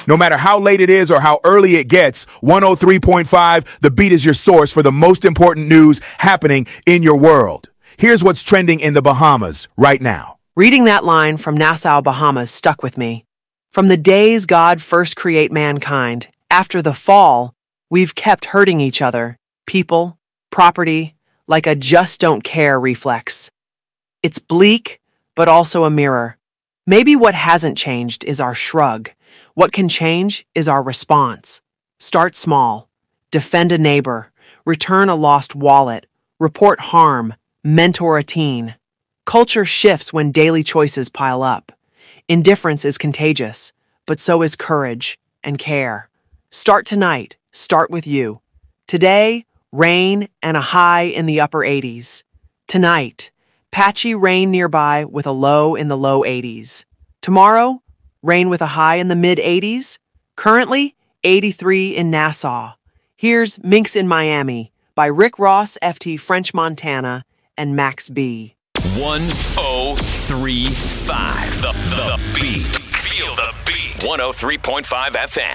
No matter how late it is or how early it gets, 103.5 The Beat is your source for the most important news happening in your world. Here's what's trending in the Bahamas right now. Reading that line from Nassau, Bahamas stuck with me. From the days God first create mankind, after the fall, we've kept hurting each other, people, property, like a just don't care reflex. It's bleak, but also a mirror. Maybe what hasn't changed is our shrug. What can change is our response. Start small. Defend a neighbor. Return a lost wallet. Report harm. Mentor a teen. Culture shifts when daily choices pile up. Indifference is contagious, but so is courage and care. Start tonight. Start with you. Today, rain and a high in the upper 80s. Tonight, patchy rain nearby with a low in the low 80s. Tomorrow, rain with a high in the mid 80s. Currently, 83 in Nassau. Here's Minx in Miami by Rick Ross, FT French Montana, and Max B. 103.5 The Beat. Feel the beat. 103.5 FM.